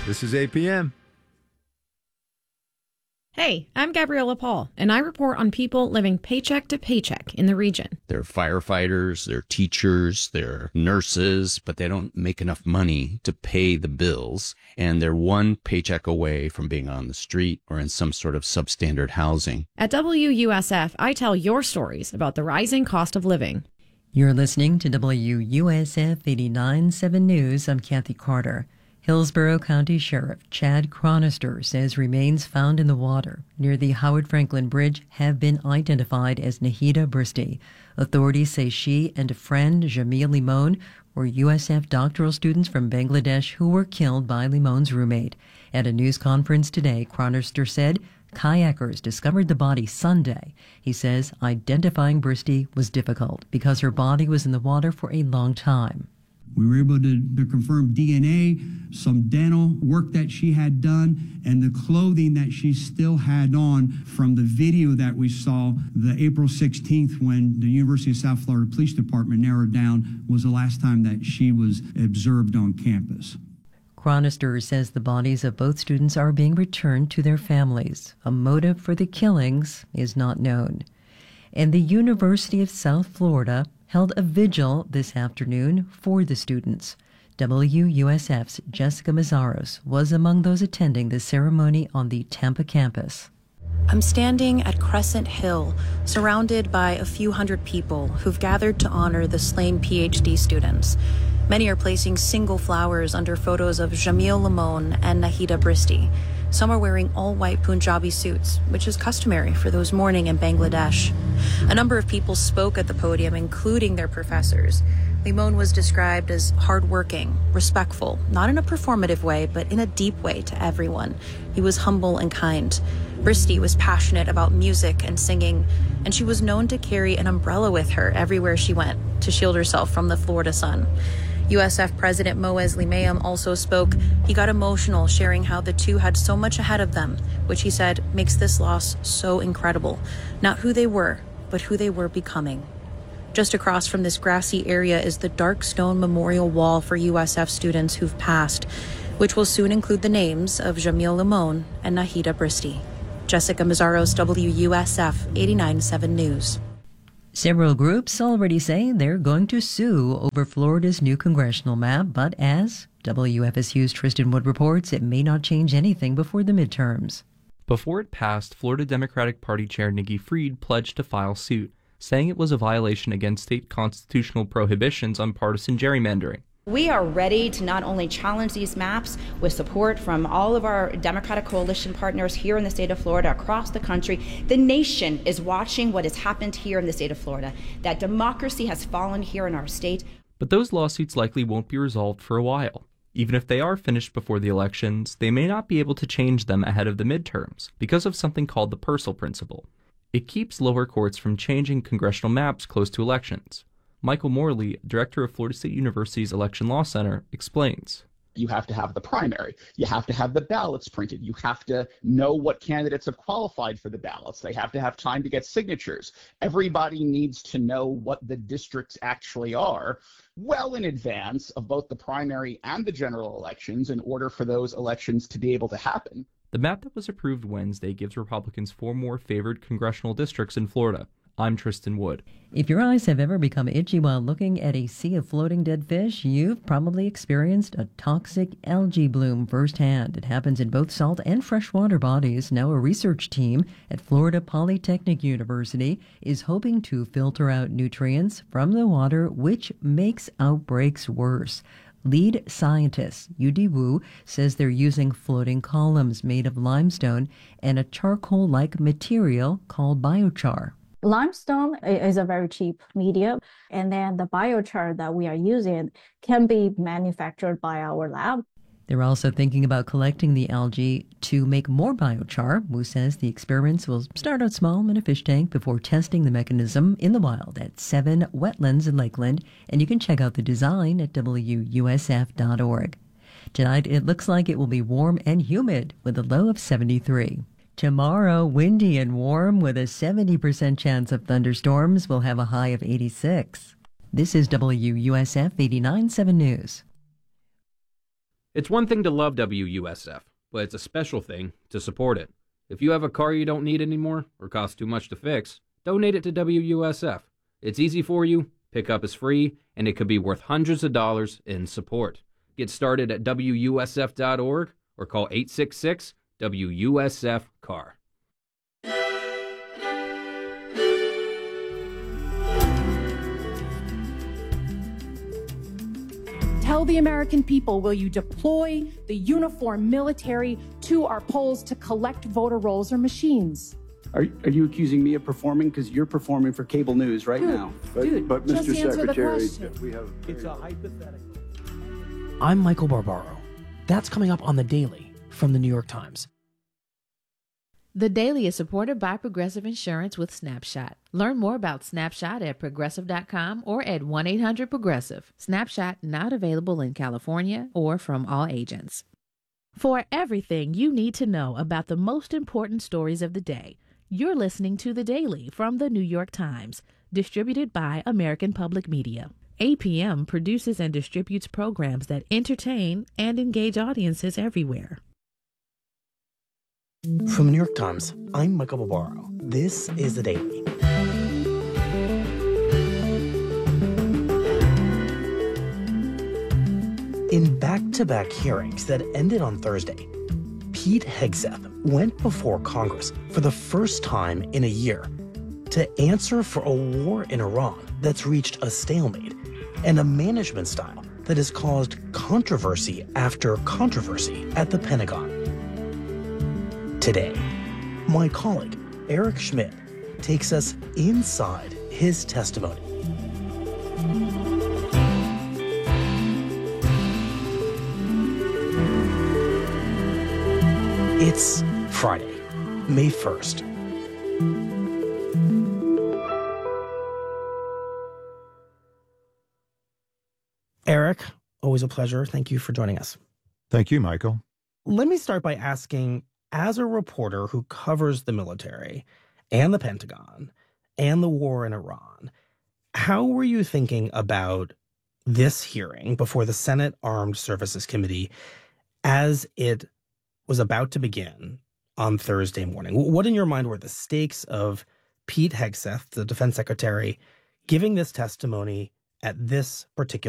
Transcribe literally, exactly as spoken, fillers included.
This is A P M. Hey, I'm Gabriella Paul, and I report on people living paycheck to paycheck in the region. They're firefighters, they're teachers, they're nurses, but they don't make enough money to pay the bills, and they're one paycheck away from being on the street or in some sort of substandard housing. At W U S F, I tell your stories about the rising cost of living. You're listening to W U S F eighty-nine point seven News. I'm Kathy Carter. Hillsborough County Sheriff Chad Chronister says remains found in the water near the Howard Franklin Bridge have been identified as Nahida Bristi. Authorities say she and a friend, Jamil Limon, were U S F doctoral students from Bangladesh who were killed by Limon's roommate. At a news conference today, Chronister said kayakers discovered the body Sunday. He says identifying Bristi was difficult because her body was in the water for a long time. We were able to, to confirm D N A, some dental work that she had done, and the clothing that she still had on from the video that we saw the April sixteenth when the University of South Florida Police Department narrowed down was the last time that she was observed on campus. Chronister says the bodies of both students are being returned to their families. A motive for the killings is not known. And the University of South Florida held a vigil this afternoon for the students. W U S F's Jessica Mazzaros was among those attending the ceremony on the Tampa campus. I'm standing at Crescent Hill, surrounded by a few hundred people who've gathered to honor the slain P H D students. Many are placing single flowers under photos of Jamil Limon and Nahida Bristi. Some are wearing all-white Punjabi suits, which is customary for those mourning in Bangladesh. A number of people spoke at the podium, including their professors. Limon was described as hardworking, respectful, not in a performative way, but in a deep way to everyone. He was humble and kind. Bristi was passionate about music and singing, and she was known to carry an umbrella with her everywhere she went to shield herself from the Florida sun. U S F President Moez Limayam also spoke. He got emotional, sharing how the two had so much ahead of them, which he said makes this loss so incredible. Not who they were, but who they were becoming. Just across from this grassy area is the dark stone memorial wall for U S F students who've passed, which will soon include the names of Jamil Limon and Nahida Bristi. Jessica Mazzaros, W U S F eighty-nine point seven News. Several groups already say they're going to sue over Florida's new congressional map, but as W F S U's Tristan Wood reports, it may not change anything before the midterms. Before it passed, Florida Democratic Party Chair Nikki Fried pledged to file suit, saying it was a violation against state constitutional prohibitions on partisan gerrymandering. We are ready to not only challenge these maps with support from all of our Democratic coalition partners here in the state of Florida, across the country. The nation is watching what has happened here in the state of Florida, that democracy has fallen here in our state. But those lawsuits likely won't be resolved for a while. Even if they are finished before the elections, they may not be able to change them ahead of the midterms because of something called the Purcell Principle. It keeps lower courts from changing congressional maps close to elections. Michael Morley, director of Florida State University's Election Law Center, explains. You have to have the primary. You have to have the ballots printed. You have to know what candidates have qualified for the ballots. They have to have time to get signatures. Everybody needs to know what the districts actually are well in advance of both the primary and the general elections in order for those elections to be able to happen. The map that was approved Wednesday gives Republicans four more favored congressional districts in Florida. I'm Tristan Wood. If your eyes have ever become itchy while looking at a sea of floating dead fish, you've probably experienced a toxic algae bloom firsthand. It happens in both salt and freshwater bodies. Now a research team at Florida Polytechnic University is hoping to filter out nutrients from the water, which makes outbreaks worse. Lead scientist Yudi Wu says they're using floating columns made of limestone and a charcoal-like material called biochar. Limestone is a very cheap medium, and then the biochar that we are using can be manufactured by our lab. They're also thinking about collecting the algae to make more biochar. Wu says the experiments will start out small in a fish tank before testing the mechanism in the wild at seven wetlands in Lakeland, and you can check out the design at W U S F dot org. Tonight, it looks like it will be warm and humid with a low of seventy-three. Tomorrow, windy and warm with a seventy percent chance of thunderstorms. We'll have a high of eighty-six. This is W U S F eighty-nine point seven News. It's one thing to love W U S F, but it's a special thing to support it. If you have a car you don't need anymore or costs too much to fix, donate it to W U S F. It's easy for you, pickup is free, and it could be worth hundreds of dollars in support. Get started at W U S F dot org or call eight six six W U S F C A R. Tell the American people, will you deploy the uniformed military to our polls to collect voter rolls or machines? Are, are you accusing me of performing? Because you're performing for cable news right dude, now. But, dude, but just Mister answer Secretary, the question. we have. It's a hypothetical. I'm Michael Barbaro. That's coming up on The Daily from The New York Times. The Daily is supported by Progressive Insurance with Snapshot. Learn more about Snapshot at progressive dot com or at one eight hundred progressive. Snapshot not available in California or from all agents. For everything you need to know about the most important stories of the day, you're listening to The Daily from The New York Times, distributed by American Public Media. A P M produces and distributes programs that entertain and engage audiences everywhere. From The New York Times, I'm Michael Barbaro. This is The Daily. In back-to-back hearings that ended on Thursday, Pete Hegseth went before Congress for the first time in a year to answer for a war in Iran that's reached a stalemate and a management style that has caused controversy after controversy at the Pentagon. Today, my colleague, Eric Schmidt, takes us inside his testimony. It's Friday, May first. Eric, always a pleasure. Thank you for joining us. Thank you, Michael. Let me start by asking, as a reporter who covers the military and the Pentagon and the war in Iran, how were you thinking about this hearing before the Senate Armed Services Committee as it was about to begin on Thursday morning? What in your mind were the stakes of Pete Hegseth, the defense secretary, giving this testimony at this particular